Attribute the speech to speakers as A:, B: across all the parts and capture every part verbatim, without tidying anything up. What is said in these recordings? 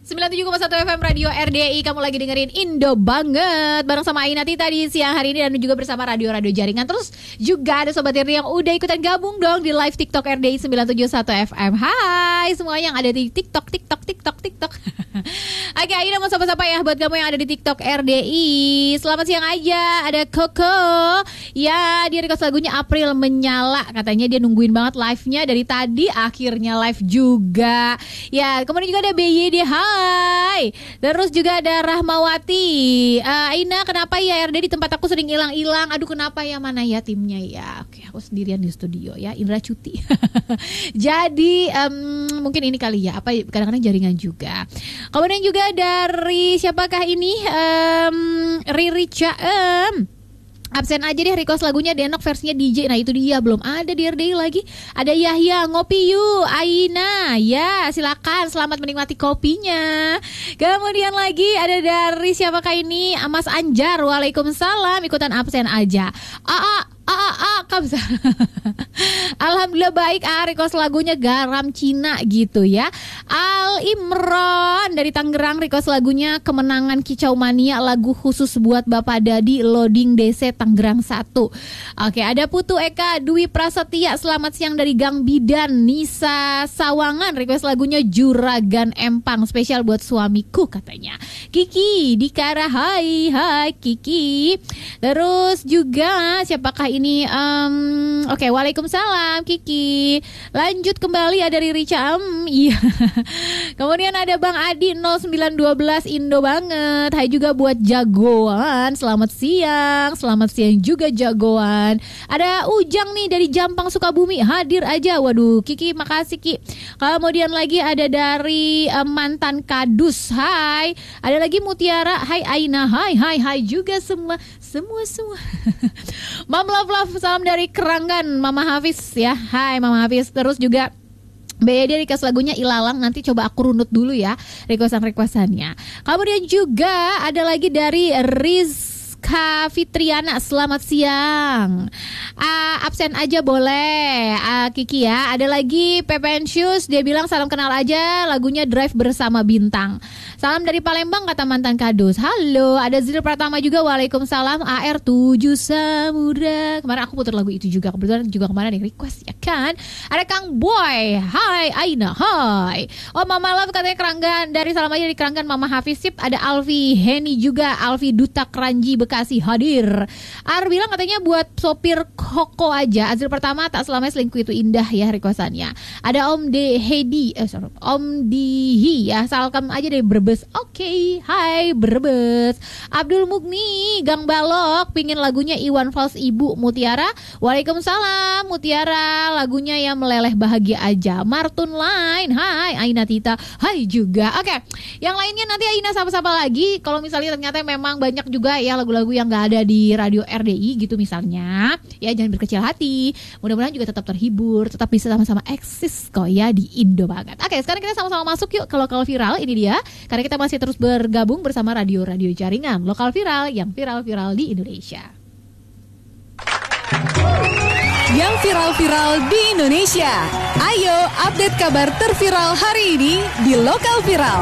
A: sembilan puluh tujuh koma satu F M Radio R D I. Kamu lagi dengerin Indo Banget bareng sama Aina Tita di siang hari ini, dan juga bersama radio-radio jaringan. Terus juga ada Sobat R D I yang udah ikutan gabung dong di live TikTok R D I sembilan tujuh satu F M. Hai semua yang ada di TikTok, TikTok, TikTok, TikTok. Oke, Aina mau sapa-sapa ya buat kamu yang ada di TikTok R D I. Selamat siang aja. Ada Koko. Ya, dia request lagunya April Menyala. Katanya dia nungguin banget live-nya dari tadi, akhirnya live juga. Ya, kemudian juga ada B Y D. Hai. Terus juga ada Rahmawati. uh, Aina, kenapa ya R D di tempat aku sering hilang-hilang? Aduh, kenapa ya? Mana ya timnya ya? Oke, aku sendirian di studio ya. Indra cuti. Jadi um, mungkin ini kali ya. Apa kadang-kadang jaringan juga. Kemudian juga dari siapakah ini? Um, Riri Caem. Absen aja deh, request lagunya Denok versinya D J. Nah itu dia, belum ada di R D I lagi. Ada Yahya, ngopi yuk Aina. Ya silakan, selamat menikmati kopinya. Kemudian lagi ada dari siapakah ini? Mas Anjar, waalaikumsalam. Ikutan absen aja. Aa Ah, ah, ah, kamsa. Alhamdulillah baik. Ah, request lagunya Garam Cina gitu ya. Al Imron dari Tangerang request lagunya Kemenangan Kicau Mania, lagu khusus buat Bapak Dadi, loading D C Tangerang satu. Oke, ada Putu Eka Dwi Prasetya, selamat siang dari Gang Bidan. Nisa Sawangan request lagunya Juragan Empang, spesial buat suamiku katanya. Kiki Dikara, hai hai Kiki. Terus juga siapakah ini? Um, Oke, okay, waalaikumsalam Kiki. Lanjut kembali ada Riri Caem. Iya. Kemudian ada Bang Adi nol sembilan satu dua Indo banget. Hai juga buat Jagoan. Selamat siang. Selamat siang juga Jagoan. Ada Ujang nih dari Jampang Sukabumi, hadir aja. Waduh, Kiki makasih Ki. Kemudian lagi ada dari um, mantan Kadus. Hai. Ada lagi Mutiara. Hai Aina. Hai hai hai juga semua. Semua semua. Mam love love, salam dari Keranggan Mama Hafiz ya. Hai Mama Hafiz. Terus juga B Y D request lagunya Ilalang. Nanti coba aku runut dulu ya requestan-requestannya. Kemudian juga ada lagi dari Rizka Fitriana, selamat siang. uh, Absen aja boleh uh, Kiki ya. Ada lagi Pepen Shoes, dia bilang salam kenal aja, lagunya Drive Bersama Bintang. Salam dari Palembang kata mantan Kadus. Halo, ada Zil Pratama juga, waalaikumsalam. A R tujuh Samudra. Kemarin aku putar lagu itu juga, kebetulan juga kemarin yang request ya kan. Ada Kang Boy, hai Aina, hai. Oh Mama Love katanya Keranggan, dari salam aja di Keranggan Mama Hafiz. Sip, ada Alfi Heni juga, Alfi Duta Keranji Bekasi hadir. Ar bilang katanya buat sopir Koko aja. Azil pertama, tak selamanya selingkuh itu indah ya requestannya. Ada Om De Hedi, eh sorry, Om Dihi ya, salkam aja deh Brebes. Oke, okay. Hai Brebes. Abdul Mugni Gang Balok pingin lagunya Iwan Fals Ibu Mutiara. Waalaikumsalam Mutiara, lagunya yang meleleh bahagia aja. Martun Line, hai Aina Tita, hai juga. Oke, okay. Yang lainnya nanti Aina sapa-sapa lagi. Kalau misalnya ternyata memang banyak juga ya lagu-lagu yang gak ada di radio R D I gitu misalnya, ya jangan berkecil hati. Mudah-mudahan juga tetap terhibur, tetap bisa sama-sama eksis kok ya di Indo Banget. Oke, okay, sekarang kita sama-sama masuk yuk ke lokal viral. Ini dia, karena kita masih terus bergabung bersama radio-radio jaringan lokal viral yang viral-viral di Indonesia.
B: Yang viral-viral di Indonesia. Ayo update kabar terviral hari ini di lokal viral.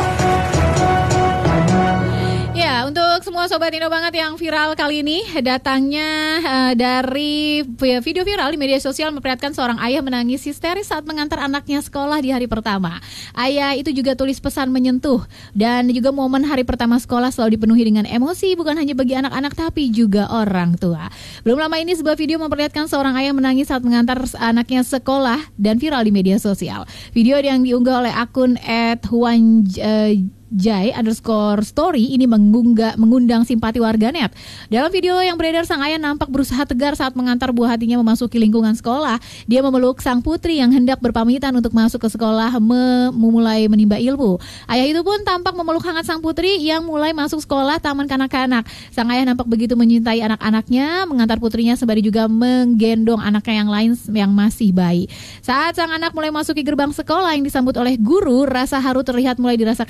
A: Ya, untuk semua Sobat Indo Banget yang viral kali ini datangnya uh, dari video viral di media sosial memperlihatkan seorang ayah menangis histeris saat mengantar anaknya sekolah di hari pertama. Ayah itu juga tulis pesan menyentuh, dan juga momen hari pertama sekolah selalu dipenuhi dengan emosi, bukan hanya bagi anak-anak tapi juga orang tua. Belum lama ini sebuah video memperlihatkan seorang ayah menangis saat mengantar anaknya sekolah dan viral di media sosial. Video yang diunggah oleh akun et huan Jai underscore story ini mengunggah, mengundang simpati warganet. Dalam video yang beredar, sang ayah nampak berusaha tegar saat mengantar buah hatinya memasuki lingkungan sekolah. Dia memeluk sang putri yang hendak berpamitan untuk masuk ke sekolah me- memulai menimba ilmu. Ayah itu pun tampak memeluk hangat sang putri yang mulai masuk sekolah taman kanak-kanak. Sang ayah nampak begitu menyintai anak-anaknya, mengantar putrinya sembari juga menggendong anaknya yang lain yang masih bayi. Saat sang anak mulai masuki gerbang sekolah yang disambut oleh guru, rasa haru terlihat mulai dirasakan sang ayah.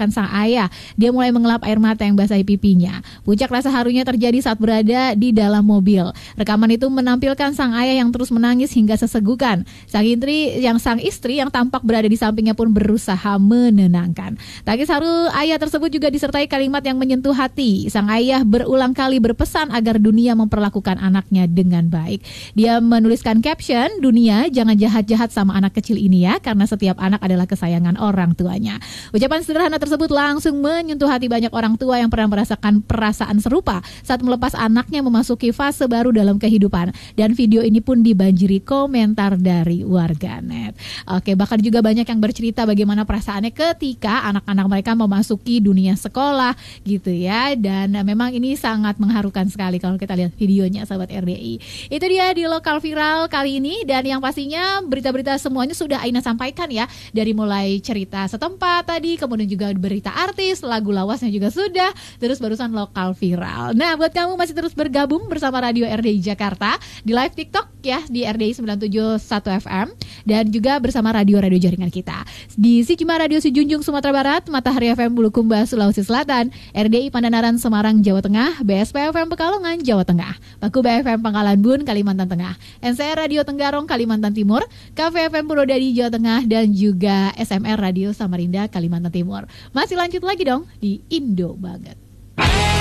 A: ayah. Dia mulai mengelap air mata yang basahi pipinya. Puncak rasa harunya terjadi saat berada di dalam mobil. Rekaman itu menampilkan sang ayah yang terus menangis hingga sesegukan. Sang istri yang sang istri yang tampak berada di sampingnya pun berusaha menenangkan. Tangis haru ayah tersebut juga disertai kalimat yang menyentuh hati. Sang ayah berulang kali berpesan agar dunia memperlakukan anaknya dengan baik. Dia menuliskan caption, "Dunia jangan jahat-jahat sama anak kecil ini ya, karena setiap anak adalah kesayangan orang tuanya." Ucapan sederhana tersebut langsung menyentuh hati banyak orang tua yang pernah merasakan perasaan serupa saat melepas anaknya memasuki fase baru dalam kehidupan. Dan video ini pun dibanjiri komentar dari warganet. Oke, bahkan juga banyak yang bercerita bagaimana perasaannya ketika anak-anak mereka memasuki dunia sekolah gitu ya. Dan memang ini sangat mengharukan sekali kalau kita lihat videonya, sahabat R D I. Itu dia di lokal viral kali ini, dan yang pastinya berita-berita semuanya sudah Aina sampaikan ya, dari mulai cerita setempat tadi, kemudian juga berita artis, lagu lawasnya juga sudah, terus barusan lokal viral. Nah, buat kamu masih terus bergabung bersama Radio R D I Jakarta di live TikTok ya, di R D I sembilan tujuh satu F M, dan juga bersama radio-radio jaringan kita di Sijima Radio Sijunjung Sumatera Barat, Matahari F M Bulukumba Sulawesi Selatan, R D I Pandanaran Semarang Jawa Tengah, B S P F M Pekalongan Jawa Tengah, Paku B F M Pangkalan Bun Kalimantan Tengah, N C R Radio Tenggarong Kalimantan Timur, K V F M Purwodadi Jawa Tengah, dan juga S M R Radio Samarinda Kalimantan Timur. Masih lanjut lagi dong di Indo Banget.